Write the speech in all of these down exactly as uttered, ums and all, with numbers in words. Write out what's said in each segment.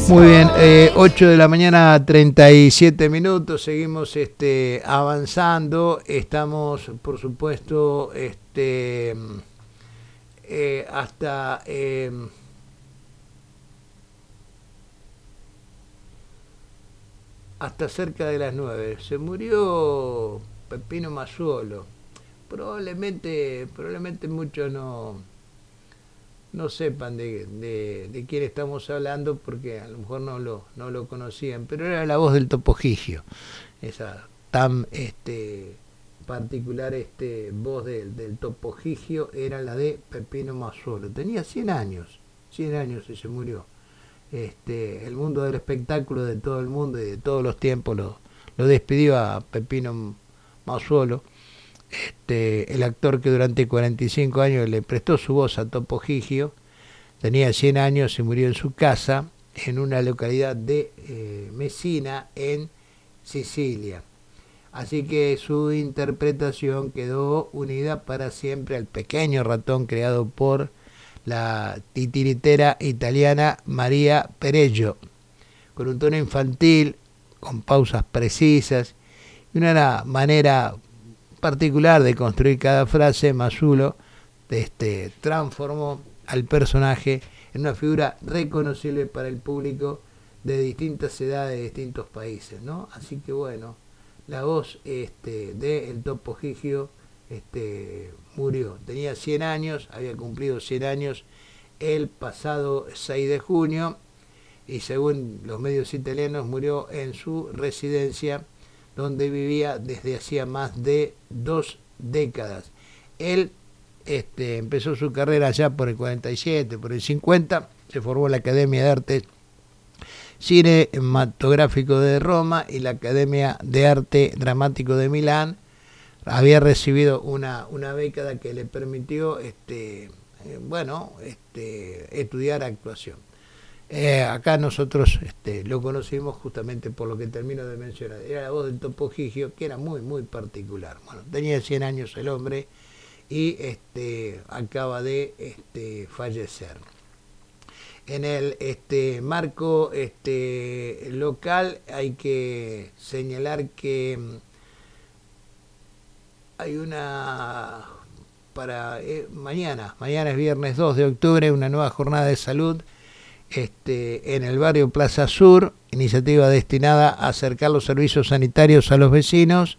Muy bien, eh, ocho de la mañana, treinta y siete minutos, seguimos este, avanzando, estamos por supuesto este, eh, hasta eh, hasta cerca de las nueve. Se murió Peppino Mazzuolo. Probablemente, probablemente muchos no, no sepan de, de, de quién estamos hablando porque a lo mejor no lo, no lo conocían, pero era la voz del Topo Gigio, esa tan este, particular este, voz del, del Topo Gigio era la de Peppino Mazzuolo. Tenía cien años, cien años y se murió. Este, el mundo del espectáculo de todo el mundo y de todos los tiempos lo, lo despidió a Peppino Mazzuolo. Este, el actor que durante cuarenta y cinco años le prestó su voz a Topo Gigio, tenía cien años y murió en su casa en una localidad de eh, Messina, en Sicilia. Así que su interpretación quedó unida para siempre al pequeño ratón creado por la titiritera italiana Maria Perello, con un tono infantil, con pausas precisas y una manera particular de construir cada frase. Mazzuolo este, transformó al personaje en una figura reconocible para el público de distintas edades, de distintos países, ¿no? Así que bueno, la voz este, de el Topo Gigio este, murió. Tenía cien años, había cumplido cien años el pasado seis de junio y según los medios italianos murió en su residencia donde vivía desde hacía más de dos décadas. Él este, empezó su carrera ya por el cuarenta y siete, por el cincuenta, se formó en la Academia de Arte Cinematográfico de Roma y la Academia de Arte Dramático de Milán. Había recibido una, una beca que le permitió este, eh, bueno, este, estudiar actuación. Eh, acá nosotros este, lo conocimos justamente por lo que termino de mencionar. Era la voz del Topo Gigio, que era muy, muy particular. Bueno, tenía cien años el hombre y este, acaba de este, fallecer. En el este, marco este, local hay que señalar que hay una... para eh, mañana, mañana es viernes dos de octubre, una nueva jornada de salud Este, en el barrio Plaza Sur, iniciativa destinada a acercar los servicios sanitarios a los vecinos,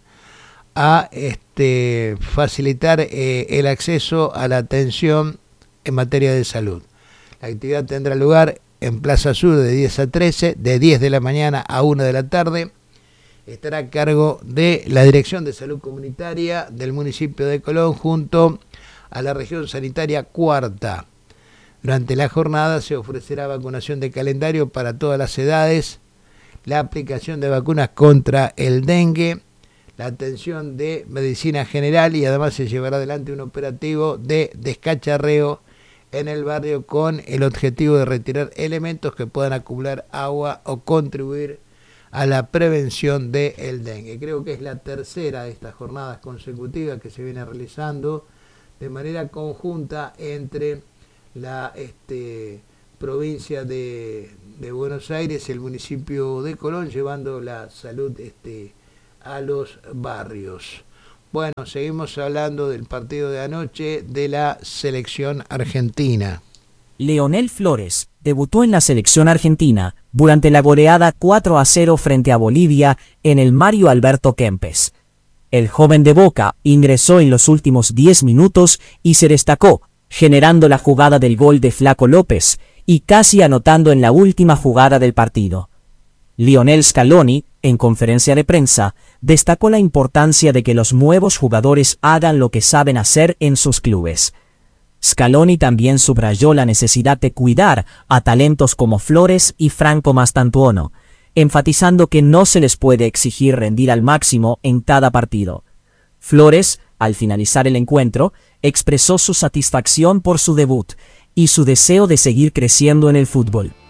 a este, facilitar eh, el acceso a la atención en materia de salud. La actividad tendrá lugar en Plaza Sur de diez a trece, de diez de la mañana a una de la tarde. Estará a cargo de la Dirección de Salud Comunitaria del municipio de Colón junto a la región sanitaria Cuarta. Durante la jornada se ofrecerá vacunación de calendario para todas las edades, la aplicación de vacunas contra el dengue, la atención de medicina general y además se llevará adelante un operativo de descacharreo en el barrio con el objetivo de retirar elementos que puedan acumular agua o contribuir a la prevención del dengue. Creo que es la tercera de estas jornadas consecutivas que se viene realizando de manera conjunta entre la este, provincia de, de Buenos Aires y el municipio de Colón, llevando la salud este, a los barrios. Bueno, seguimos hablando del partido de anoche de la selección argentina. Leonel Flores debutó en la selección argentina durante la goleada cuatro a cero frente a Bolivia en el Mario Alberto Kempes. El joven de Boca ingresó en los últimos diez minutos y se destacó, generando la jugada del gol de Flaco López y casi anotando en la última jugada del partido. Lionel Scaloni, en conferencia de prensa, destacó la importancia de que los nuevos jugadores hagan lo que saben hacer en sus clubes. Scaloni también subrayó la necesidad de cuidar a talentos como Flores y Franco Mastantuono, enfatizando que no se les puede exigir rendir al máximo en cada partido. Flores, al finalizar el encuentro, expresó su satisfacción por su debut y su deseo de seguir creciendo en el fútbol.